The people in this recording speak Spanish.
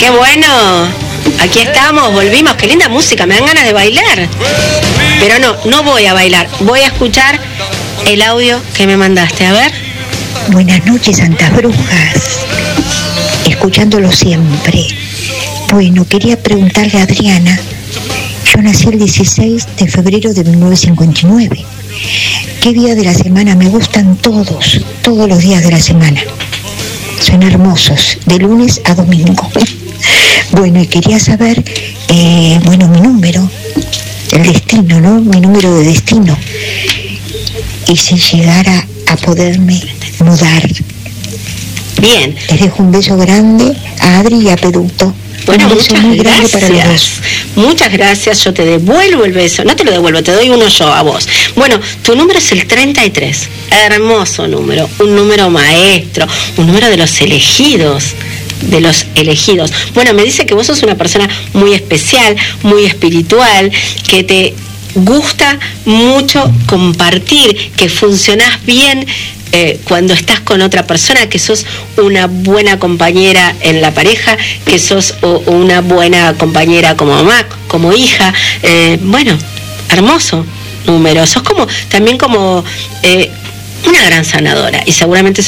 Qué bueno. Aquí estamos, volvimos. Qué linda música, me dan ganas de bailar. Pero no voy a bailar. Voy a escuchar el audio que me mandaste. A ver. Buenas noches, Santas Brujas. Escuchándolo siempre. Bueno, quería preguntarle a Adriana. Yo nací el 16 de febrero de 1959. ¿Qué día de la semana me gustan? Todos los días de la semana. Son hermosos, de lunes a domingo. Bueno, y quería saber, mi número, el destino, ¿no? Mi número de destino. Y si llegara a poderme mudar. Bien. Les dejo un beso grande a Adri y a Peduto. Bueno, un beso muy grande para los dos. Muchas gracias, yo te devuelvo el beso. No te lo devuelvo, te doy uno yo a vos. Bueno, tu número es el 33. Hermoso número, un número maestro, un número de los elegidos. Bueno, me dice que vos sos una persona muy especial, muy espiritual, que te gusta mucho compartir, que funcionás bien cuando estás con otra persona, que sos una buena compañera en la pareja, que sos una buena compañera como mamá, como hija. Bueno, hermoso número. Sos también como una gran sanadora, y seguramente